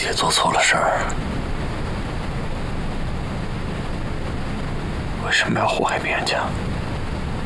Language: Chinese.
姐做错了事儿，为什么要祸害别人家？